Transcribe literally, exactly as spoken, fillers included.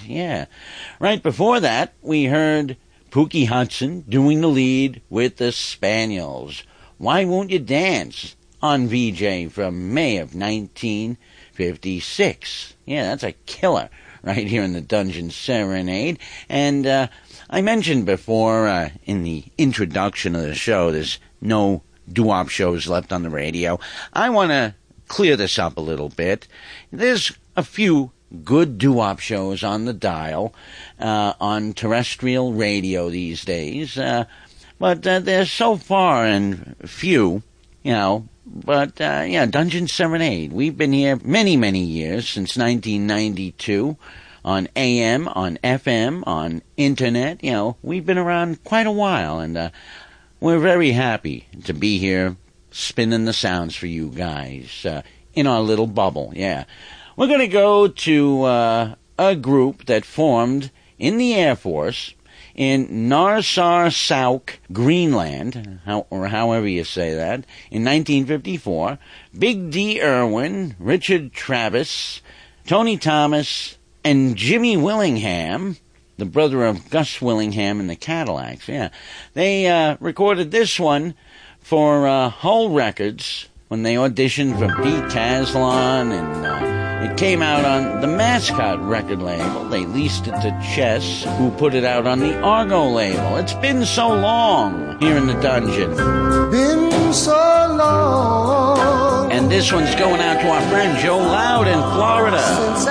Yeah. Right before that, we heard Pookie Hudson doing the lead with the Spaniels. Why Won't You Dance? On V J from May of nineteen fifty-six. Yeah, that's a killer right here in the Dungeon Serenade. And uh, I mentioned before uh, in the introduction of the show, there's no doo-wop shows left on the radio. I want to clear this up a little bit. There's a few good doo-wop shows on the dial uh, on terrestrial radio these days, uh, but uh, they're so far and few, you know. But, uh, yeah, Dungeon Serenade. We've been here many, many years, since nineteen ninety-two, on A M, on F M, on Internet. You know, we've been around quite a while, and uh, we're very happy to be here spinning the sounds for you guys uh, in our little bubble, yeah. We're going to go to uh, a group that formed in the Air Force in Narsarsuaq, Greenland, how, or however you say that, in nineteen fifty-four. Big D. Irwin, Richard Travis, Tony Thomas, and Jimmy Willingham, the brother of Gus Willingham and the Cadillacs, yeah. They uh, recorded this one for uh, Hull Records when they auditioned for Pete Caslon, and uh, it came out on the Mascot record label. They leased it to Chess, who put it out on the Argo label. It's been so long here in the Dungeon. Been so long. And this one's going out to our friend Joe Loud in Florida. Since